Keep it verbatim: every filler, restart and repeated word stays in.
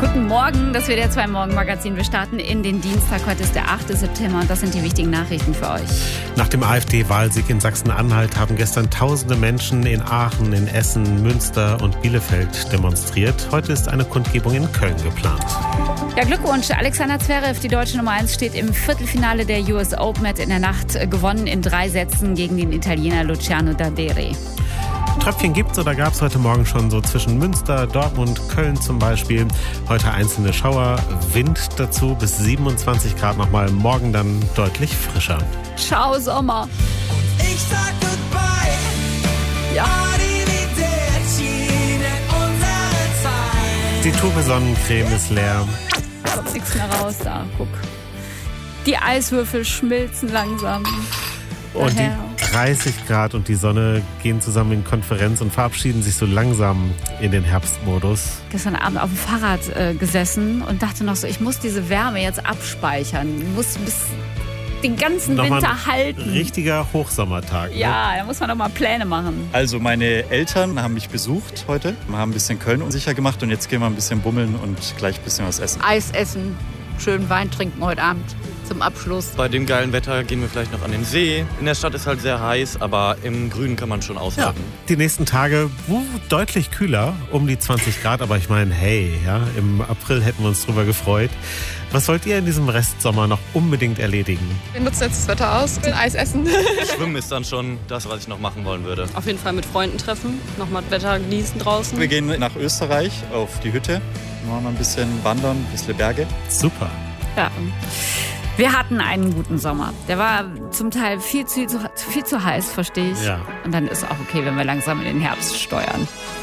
Guten Morgen, das W D R zwei Morgenmagazin. Wir starten in den Dienstag. Heute ist der achte September und das sind die wichtigen Nachrichten für euch. Nach dem AfD-Wahlsieg in Sachsen-Anhalt haben gestern tausende Menschen in Aachen, in Essen, Münster und Bielefeld demonstriert. Heute ist eine Kundgebung in Köln geplant. Ja, Glückwunsch. Alexander Zverev, die deutsche Nummer eins, steht im Viertelfinale der U S Open, hat in der Nacht gewonnen in drei Sätzen gegen den Italiener Luciano Darderi. Tröpfchen gibt's oder gab's heute Morgen schon so zwischen Münster, Dortmund, Köln zum Beispiel. Heute einzelne Schauer, Wind dazu bis siebenundzwanzig Grad nochmal. Morgen dann deutlich frischer. Ciao, Sommer. Ich sag goodbye. Ja. Die Tube Sonnencreme ist leer. Kommt nichts mehr raus da. Guck. Die Eiswürfel schmilzen langsam. Und die dreißig Grad und die Sonne gehen zusammen in Konferenz und verabschieden sich so langsam in den Herbstmodus. Gestern Abend auf dem Fahrrad äh, gesessen und dachte noch so, ich muss diese Wärme jetzt abspeichern. Ich muss bis den ganzen Nochmal Winter ein halten. Richtiger Hochsommertag. Ne? Ja, da muss man doch mal Pläne machen. Also meine Eltern haben mich besucht heute, haben ein bisschen Köln unsicher gemacht und jetzt gehen wir ein bisschen bummeln und gleich ein bisschen was essen. Eis essen, schön Wein trinken heute Abend zum Abschluss. Bei dem geilen Wetter gehen wir vielleicht noch an den See. In der Stadt ist halt sehr heiß, aber im Grünen kann man schon aushalten. Ja, die nächsten Tage uh, deutlich kühler, um die zwanzig Grad. Aber ich meine, hey, ja, im April hätten wir uns drüber gefreut. Was wollt ihr in diesem Restsommer noch unbedingt erledigen? Wir nutzen jetzt das Wetter aus, ein Eis essen. Schwimmen ist dann schon das, was ich noch machen wollen würde. Auf jeden Fall mit Freunden treffen, nochmal das Wetter genießen draußen. Wir gehen nach Österreich auf die Hütte, machen ein bisschen wandern, ein bisschen Berge. Super. Ja. Wir hatten einen guten Sommer. Der war zum Teil viel zu, viel zu heiß, verstehe ich. Ja. Und dann ist auch okay, wenn wir langsam in den Herbst steuern.